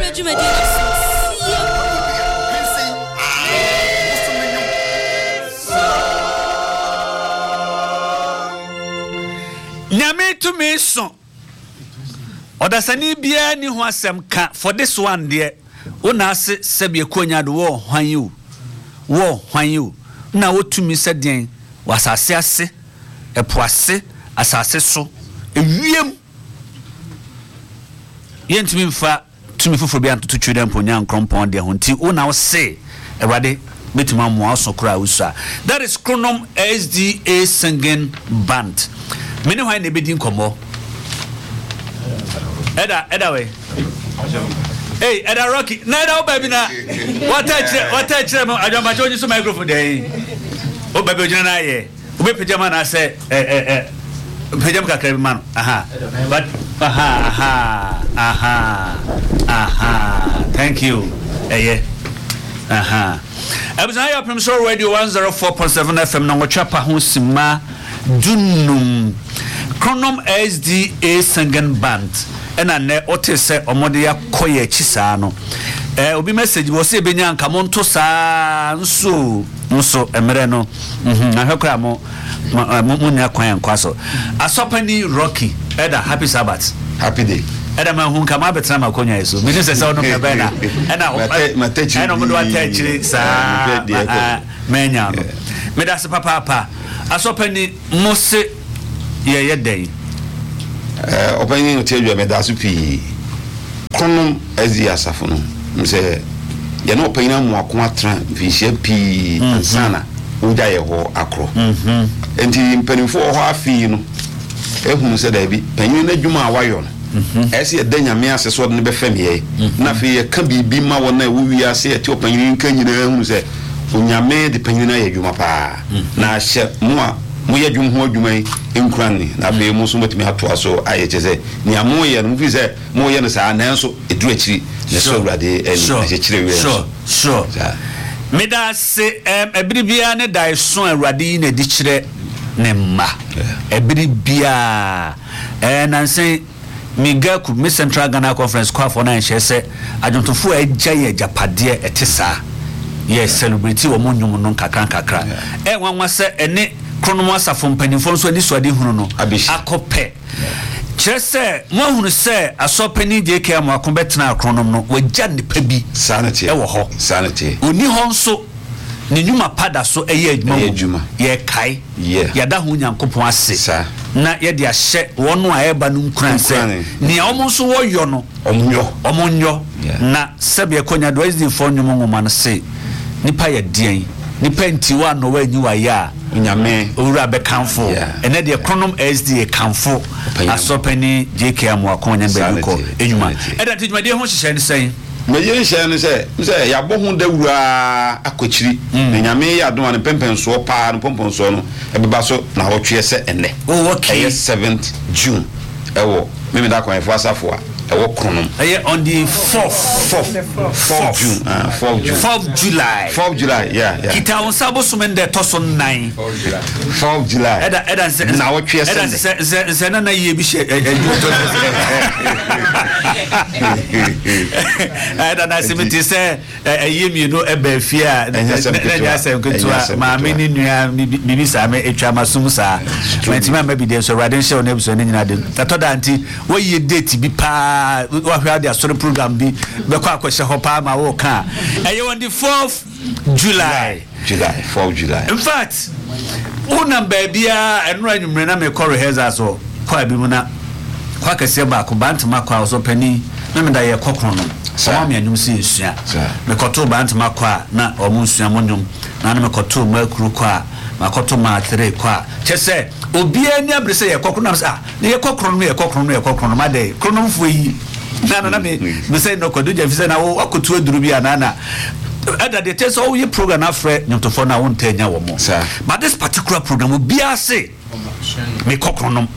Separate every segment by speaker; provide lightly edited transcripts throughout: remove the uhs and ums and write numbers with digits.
Speaker 1: Nyame to me so. Odasani bia ni ho asem ka for this one there. Una se sebe konya do wo hwan you. Wo hwan you. Na wotumi se den wasase ase, epoase, asase so, ewiem. Yentumi mfa tumi foforo bia ntoto twede mponya nkrompon de ho nti una wo se Ewade betuma mo aso kra usa. That is Chronom SDA Singing Band. Many why ne bedin komo. Eda way. Hey, Eda Rocky. Na Eda baby na. What touch them ajamba join so microphone dey. O baby ojina na ye. O be pejama na say pejama kakra bi man. But thank you. Yeah. Abuzaya Primso Radio 104.7 FM na ngochapa ho sima dunum Chronom SDA Singing Band ena ne otese omode ya koye chisa no obi message wo se benya nka monto sa nso emere no ahwekra mo nya kwan kwaso asopani Rocky eda happy Sabbath
Speaker 2: happy day
Speaker 1: eda ma hu nka ma betra ma konya eso me se no me bena ena ena mo do atachiri sa menya no me da se papa asopani mose ye day
Speaker 2: opani oteju me da su pi Chronom ezi asafo no mse ye no opani na mo akon atra fihia pi ansana uja ye ho akro enti mpanimfo ho afi no ehunu se da bi panyin na dwuma awayo no ese da nyame ase so ne be fam ye na fe ye ka bibi ma wona wo wi ase ye ti opanyin kan nyina ehunu se onyame de panyin na ye dwuma pa na hye mo ye dwum ho adwuma yi enkurani na fe mo so metimi ato aso aye chese ni amo ye no fi se mo ye no sa na enso edu akiri ne so urade e chire wi
Speaker 1: sure me da se ebiribia ne dai so urade na di chire ne ma ebiribia na say Migaku me Central Ghana Conference kwa for na nhese adwontofu agya japade etesa ye celebrity wo monwum no kakra nwanwa se ene Chronom asafo mpanimfo so ani suade hunu no akope chese mo hunu se asopani JK am akombetena Chronom no wagya nipa bi
Speaker 2: sanity
Speaker 1: ewo ho
Speaker 2: sanity
Speaker 1: oni ho nso ne nyuma pada so eye adwuma ye kai ya da ho nyankopon ase na ye de ahye wono a eba no nkran se ne omo so wo yo no omonyo na sebe konya do is the for nyumo ngoma no se nipa ye dian nipa ntiwa no wa nyi wa ya nyame owura be kanfo ene de Chronom SDA kanfo asopani JK am akonya be ko enyuma eda tijumade ho hyehyɛ ne sɛn
Speaker 2: me ye hye ne sɛ ya bo ho dawura akokyiri na nyame ya adoma ne pempenso pa ne pomponso no ebeba so na hotwe se ene okay 7th June ewo me da kwan fo asafo a ewo Chronom
Speaker 1: on the 4th
Speaker 2: June
Speaker 1: 4th July
Speaker 2: yeah
Speaker 1: kita on sabo sumende toso 9
Speaker 2: 4th July
Speaker 1: eda
Speaker 2: na hotwe
Speaker 1: se na ye bi hye eda na simiti se yemi no eba fia na se nketua ma me ni nua bibi sa me etwa masum sa mentima ma bi de so radin show na ebuso ni nyina de tatoda anti wo ye date bi pa wa hwa dia story program bi be kwa akwhye ho pa ma wo ka on the 4th July
Speaker 2: 4th July
Speaker 1: in fact una babia enra nwumre na me call rehearsal so kwa bi mu na kwa kase ba ko bantama kwa so pani na me da ye kokron no sama me anyum si esua me koto bantama kwa na omu nsua monyum na me koto makuru kwa makoto ma 3 kwa chese obia ni abrese ye kokron na ne ye kokron ma de Chronom fu yi na me say no kodo je fi say na wo akotu aduru bi anana ada de tese o ye program afre nyomtofo na won tanya wo mo but this particular program obia say me kokron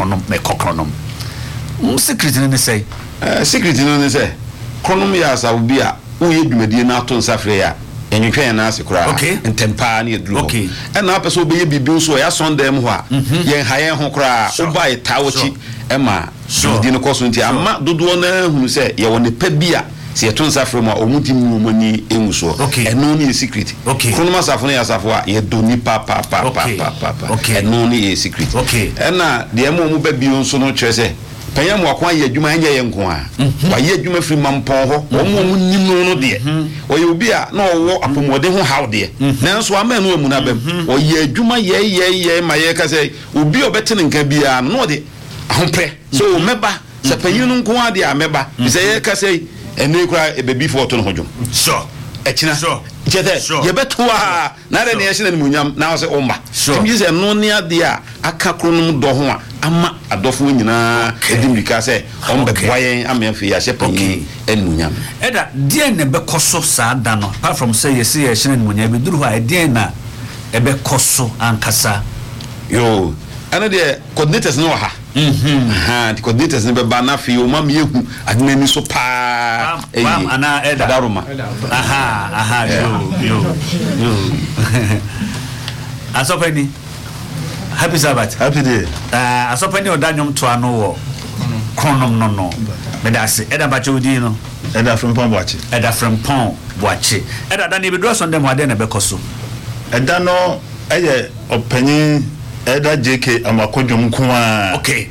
Speaker 1: secret ni say
Speaker 2: Chronom ya sa obia wo ye dwumadie na ato nsafre ya enwetwe na ase kura ntempa na eduro e na apeso be ye bibi so ya Sunday ho a yen hayen ho kura oba itawochi ema di no koso nti ama dodo na hunu se ye woni pa bia se yeton safro ma omuti mu mani enguso eno ni secret kronoma safo ya safo a ye do ni pa eno ni secret ena de mu ba bi nso no kyerese panya mu akwa ye adwuma anya ye nko a wa ye adwuma firi mampon ho mu nim no de o ye obi a na owo apomode ho how de nanso ama no amu na bam o ye adwuma ye ma ye ka say obi obetene nka bia no de ahopre so meba se panyin nko a de ameba se ye ka say ene kura ebebi for to no hodwom echina jete ye beto a na re ne ye hye na munyam na wo se omba timi se no ne ade a aka kronum do ho a ama adofo nyina edimika se ombe boyen amemfe ya hye panyin enmunyam
Speaker 1: eda die ne be koso sa da no apart from say ye se ye hye na munyam be duru ha die na ebe koso ankasa
Speaker 2: yo ana de coordinators no ha the coordinators ne be ba na fi o mam yehu adena ni so pa
Speaker 1: bam ana eda
Speaker 2: daruma
Speaker 1: yo asopeni happy sabbath
Speaker 3: happy day
Speaker 1: asopeni odanyom to ano wo kronom no me da se eda ba chodi no
Speaker 3: eda from pon boache
Speaker 1: eda da ne be do so ndem ade na be koso
Speaker 3: eda no eye opanyin eda JK amakodwom nkoa
Speaker 1: okay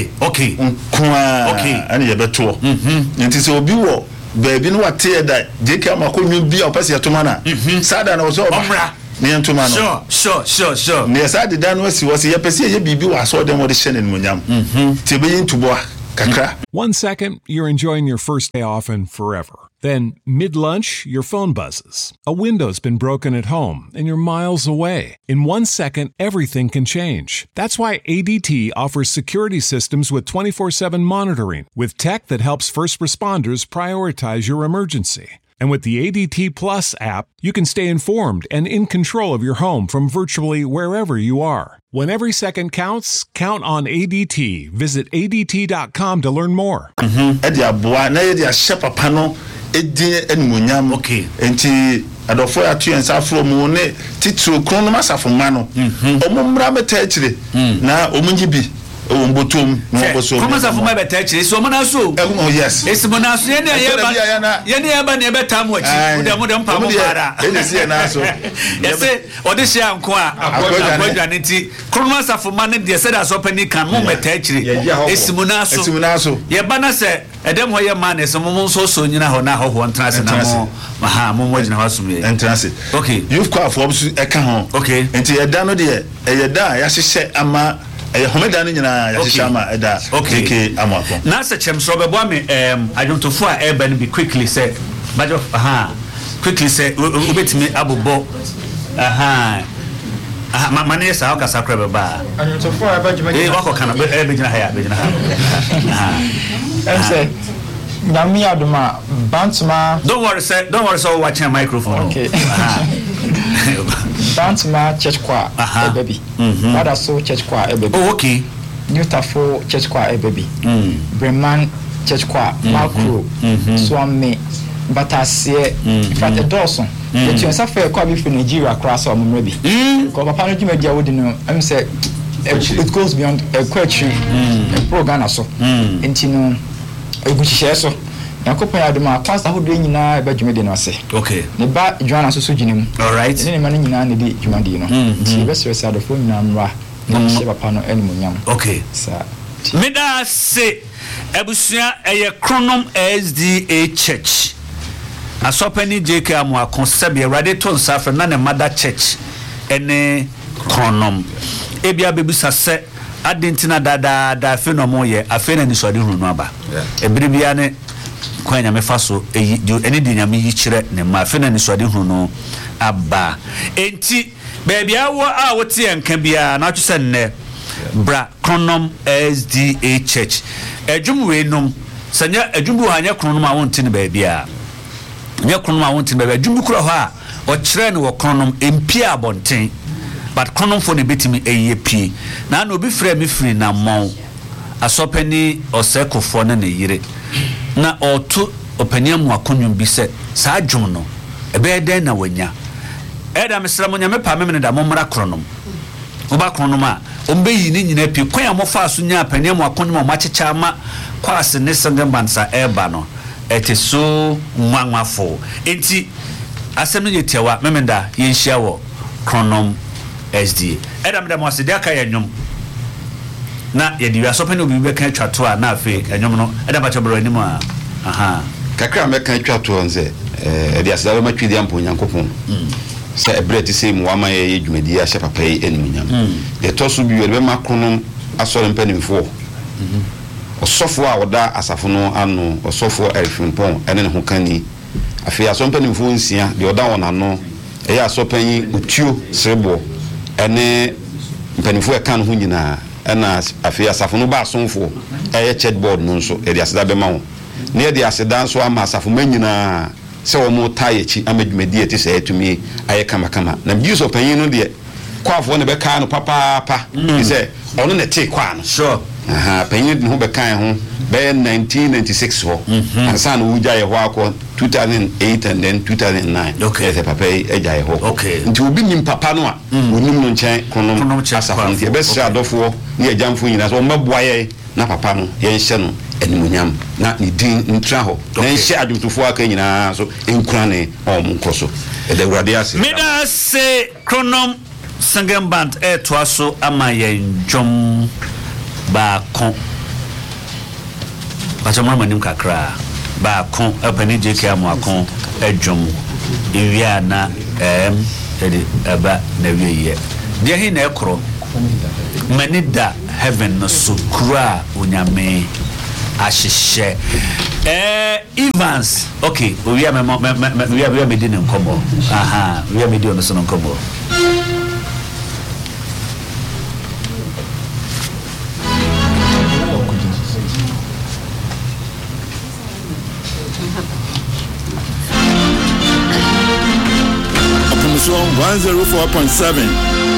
Speaker 3: nkoa ani ye beto nti se obi wo baabi no wate eda JK amakodwom bi opese yetoma na sada na so
Speaker 1: omra
Speaker 3: ne ntoma no
Speaker 1: sure
Speaker 3: ne sada da no asi wose ye pese ye bibi wa so dem wo de hye ne munyam ti be yintubo kakra
Speaker 4: 1 second you're enjoying your first day off and forever. Then, mid-lunch, your phone buzzes. A window's been broken at home, and you're miles away. In 1 second, everything can change. That's why ADT offers security systems with 24/7 monitoring, with tech that helps first responders prioritize your emergency. And with the ADT Plus app, you can stay informed and in control of your home from virtually wherever you are. When every second counts, count on ADT. Visit ADT.com to learn more.
Speaker 3: Edia boa na edia shepa no edin enmunyam enti adofo atu ensa afro mu ne titru krono masafo ma no omumra meta akire na omunyi bi ombotom no oboso
Speaker 1: kuma masafo ma beta akire so mona so
Speaker 3: yes
Speaker 1: esimona so ye ne yeba ne beta mu achi mu dem pa mu para
Speaker 3: elisi na so
Speaker 1: yese ode hye anko a akodwa ne ti krono masafo ma ne de se da so pani kan mu meta akire esimona so yeba na se edem ho ye man ese mum so nyina ho na ho ntrase na mo mo gyina ho asumye
Speaker 3: ntrase you've call for eka ho enti eda no de eyeda ya hyehyɛ ama homeda no nyina ya hyehyɛ ama eda keke amako
Speaker 1: na se chem so bebo am adwomtofo a eba no be quickly say bajo quickly say obetimi abobo mane yesa aka sakra beba
Speaker 5: adwomtofo a eba juma
Speaker 1: wako kana eba gyina ha
Speaker 5: say Nami Aduma Bantma.
Speaker 1: Don't worry, sir, watching a microphone.
Speaker 5: Okay. Bantma Church Choir, baby. Mother so Church Choir, baby.
Speaker 1: Oh, okay.
Speaker 5: Newtafo Church Choir, baby. Breman Church Choir, Macro, Swami, Batasie, in fact, a Dawson. That you suffer a copy for Nigeria across or maybe. Because Papa Media wouldn't know. I'm saying it goes beyond a question, a program or so. And you know. Eguchi so yakopa aduma kwasa hodo nyina eba dwumede no ase ne ba Joanna so gyinem
Speaker 1: all right
Speaker 5: ne man nyina ne di dwumade no nti be sere sa dofo nyina mra na hye papa no enumunyam sa
Speaker 1: meda se ebusua eye kronom SDA church asopani JK amwa konsebia rade ton safre na ne mother church ene kronom ebia bebusa se adentina da fe no mo ye afe na ni so de hunu aba ebiribia ne kwanya me faso eni di nyame yi kire ne ma afe na ni so de hunu aba enti baby awo a wote enka bia na twese ne bra kronom SDA church edwumwe nom sanya edwumbu hanya kronom a wonte ne baabia nya kronom a wonte ne baabia edwumbu kro ho a o kire ne wo kronom empia abonten but kronom for the betimi AEP na no bi frɛ me free na mon asopani osekofo na yire na oto opania mu akonwum bi sɛ saa dwom no ebe den na wanya eda mesra mo nyame pa me da mo mra kronom oba kronom a ombe yi ni nyina pi kwan a mo fa so nya apania mu akonwum a ma kyecha ma kwase ne senge bansa eba no it is so wonderful enti asem no yetewa memenda yenhia wo Kronom SDA edam dem wase de aka yenwom na ye di asope no bi kan twato a na afi enwom no edam achobro anim a aha
Speaker 2: kakra me kan twato nze e di asada ma twidi ampo nyankopon se ebreti se mu ama ye dwumadi a papa yi enunyam de toso bi we ma Kronom asore mpanimfo osofo a woda asafo no ano osofo elfinpon ene ne ho kani afi asompanimfo nsia de oda wonano eya asopanyi otuo srebo ene mpanimfo eka no ho nyina ena afi asafo no ba asomfo eye chatbot no nso e de aseda be ma ho ne de aseda nso ama asafo manyina se wo mo tayechi amadwumadi eti se etumi aye kama na mjiso panyi no de kwafo ne be ka no papa se ono ne te kwa no
Speaker 1: sure
Speaker 2: aha panyi no be kan ho be 1996 ho ansa no wuja ye ho akọ 2008 and then 2009
Speaker 1: okay
Speaker 2: the papa eja ye ho
Speaker 1: okay
Speaker 2: nti obi nim papa no a onim no nchen Kronom asafo nti be sra adofo ne ajamfo nyina so maboa ye na papa no ye nhye no animunyam na ni din ntra ho na nhye adwotofo aka nyina so enkura ne nkoso e de urade ase
Speaker 1: mida se Kronom Singing Band to aso ama ye njom ba kon Bachamama manim kakra ba kon apani JK amakon adwom ewia na edi aba na wiye de hi na ekro manida heaven no so kura onyame ahihye Evans okay we are me din nkomo aha we are me din so nkomo
Speaker 3: Opposition 104.7